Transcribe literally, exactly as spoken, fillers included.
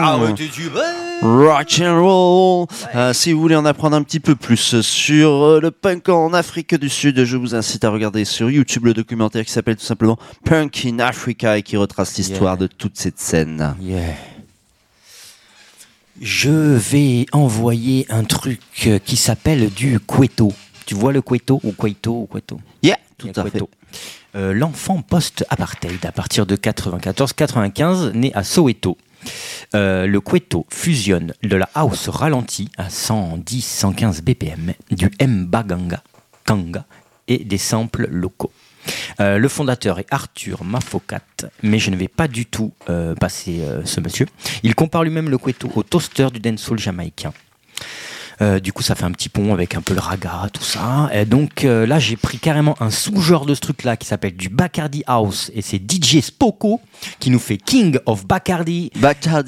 Ah ouais, tu tu Rock and roll. Ouais. Euh, si vous voulez en apprendre un petit peu plus sur euh, le punk en Afrique du Sud, je vous incite à regarder sur YouTube le documentaire qui s'appelle tout simplement Punk in Africa et qui retrace l'histoire yeah. de toute cette scène. Yeah. Je vais envoyer un truc qui s'appelle du Kweto. Tu vois le Kweto ou Kweto ou Kweto? Yeah, tout à fait. Euh, l'enfant post-apartheid à partir de quatre-vingt-quatorze quatre-vingt-quinze, né à Soweto. Euh, le Kweto fusionne de la house ralentie à cent dix à cent quinze B P M, du mbaganga kanga et des samples locaux. Euh, le fondateur est Arthur Mafokat, mais je ne vais pas du tout euh, passer euh, ce monsieur. Il compare lui-même le Kweto au toaster du dancehall jamaïcain. Euh, du coup, ça fait un petit pont avec un peu le raga, tout ça. Et donc euh, là, j'ai pris carrément un sous-genre de ce truc-là qui s'appelle du Bacardi House. Et c'est D J Spoko qui nous fait King of Bacardi. Bacardi.